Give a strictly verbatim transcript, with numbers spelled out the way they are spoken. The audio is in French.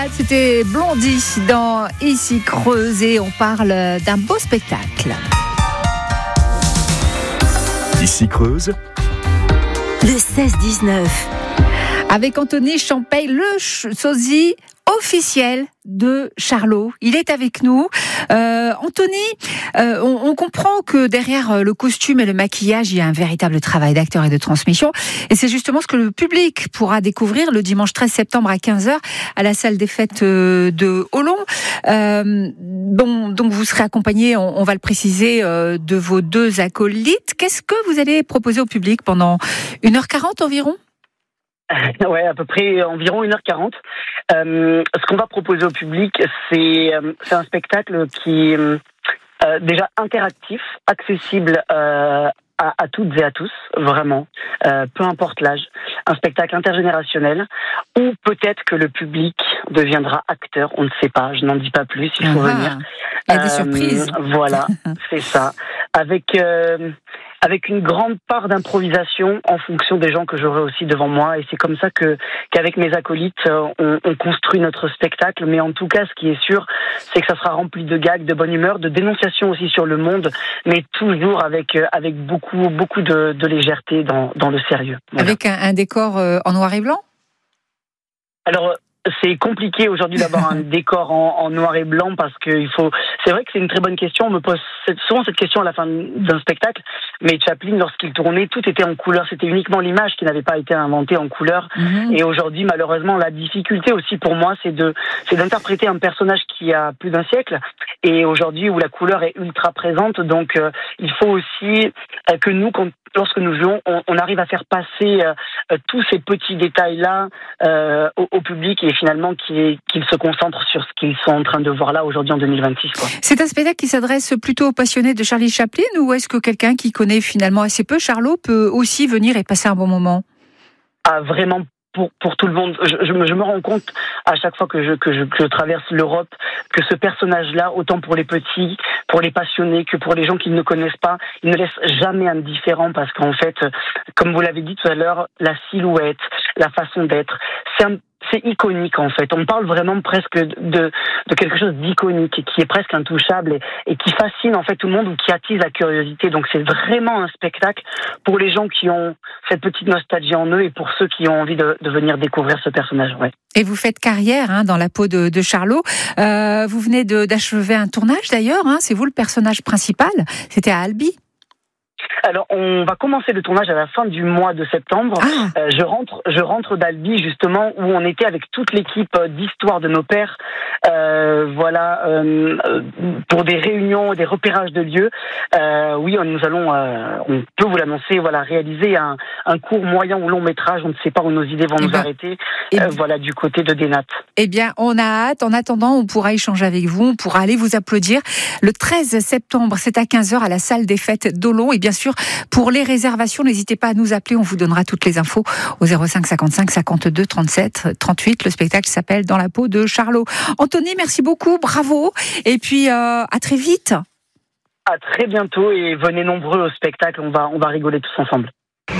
C'était Blondie dans Ici Creuse et on parle d'un beau spectacle. Ici Creuse, le seize dix-neuf. Avec Anthony Champagne, le sosie officiel de Charlot. Il est avec nous. Euh, Anthony, euh, on, on comprend que derrière le costume et le maquillage, il y a un véritable travail d'acteur et de transmission. Et c'est justement ce que le public pourra découvrir le dimanche treize septembre à quinze heures à la salle des fêtes de Hollon. Euh, bon, donc vous serez accompagné, on, on va le préciser, euh, de vos deux acolytes. Qu'est-ce que vous allez proposer au public pendant une heure quarante environ ? Ouais, à peu près environ une heure quarante. Euh, ce qu'on va proposer au public, c'est, euh, c'est un spectacle qui est euh, déjà interactif, accessible euh, à, à toutes et à tous, vraiment, euh, peu importe l'âge. Un spectacle intergénérationnel, ou peut-être que le public deviendra acteur, on ne sait pas, je n'en dis pas plus, il faut ah, venir. Il y a des euh, surprises. Voilà, c'est ça. Avec... Euh, avec une grande part d'improvisation en fonction des gens que j'aurai aussi devant moi. Et c'est comme ça que qu'avec mes acolytes, on, on construit notre spectacle. Mais en tout cas, ce qui est sûr, c'est que ça sera rempli de gags, de bonne humeur, de dénonciation aussi sur le monde, mais toujours avec avec beaucoup beaucoup de, de légèreté dans, dans le sérieux. Voilà. Avec un, un décor en noir et blanc ? Alors... C'est compliqué aujourd'hui d'avoir un décor en, en noir et blanc parce que il faut. C'est vrai que c'est une très bonne question. On me pose souvent cette question à la fin d'un spectacle. Mais Chaplin, lorsqu'il tournait, tout était en couleur. C'était uniquement l'image qui n'avait pas été inventée en couleur. Mm-hmm. Et aujourd'hui, malheureusement, la difficulté aussi pour moi, c'est de, c'est d'interpréter un personnage qui a plus d'un siècle. Et aujourd'hui, où la couleur est ultra présente, donc euh, il faut aussi euh, que nous, quand, lorsque nous jouons, on, on arrive à faire passer euh, tous ces petits détails-là euh, au, au public. Et finalement qu'ils, qu'ils se concentrent sur ce qu'ils sont en train de voir là aujourd'hui en deux mille vingt-six. Quoi. C'est un spectacle qui s'adresse plutôt aux passionnés de Charlie Chaplin, ou est-ce que quelqu'un qui connaît finalement assez peu Charlot peut aussi venir et passer un bon moment ? Ah, vraiment pour, pour tout le monde. Je, je, me, je me rends compte à chaque fois que je, que, je, que je traverse l'Europe que ce personnage-là, autant pour les petits, pour les passionnés, que pour les gens qui ne connaissent pas, il ne laisse jamais indifférent parce qu'en fait, comme vous l'avez dit tout à l'heure, la silhouette, la façon d'être, c'est un C'est iconique en fait. On parle vraiment presque de, de quelque chose d'iconique, qui est presque intouchable et, et qui fascine en fait tout le monde ou qui attise la curiosité. Donc c'est vraiment un spectacle pour les gens qui ont cette petite nostalgie en eux et pour ceux qui ont envie de, de venir découvrir ce personnage. Ouais. Et vous faites carrière hein, dans la peau de, de Charlot. Euh, vous venez de, d'achever un tournage d'ailleurs. Hein, c'est vous le personnage principal. C'était à Albi. Alors, on va commencer le tournage à la fin du mois de septembre. Ah. Euh, je rentre, je rentre d'Albi justement où on était avec toute l'équipe d'Histoire de nos pères. Euh, voilà, euh, pour des réunions, des repérages de lieux. Euh, oui, nous allons, euh, on peut vous l'annoncer, voilà, réaliser un, un court, moyen ou long métrage. On ne sait pas où nos idées vont eh nous ben, arrêter. Euh, bien, voilà, du côté de Dénat. Eh bien, on a hâte. En attendant, on pourra échanger avec vous. On pourra aller vous applaudir le treize septembre. C'est à quinze heures à la salle des fêtes d'Hollon. Et bien sûr, pour les réservations, n'hésitez pas à nous appeler, on vous donnera toutes les infos au zéro cinq cinquante-cinq cinquante-deux trente-sept trente-huit. Le spectacle s'appelle Dans la peau de Charlot. Anthony, merci beaucoup, bravo, et puis euh, à très vite. À très bientôt et venez nombreux au spectacle, on va, on va rigoler tous ensemble.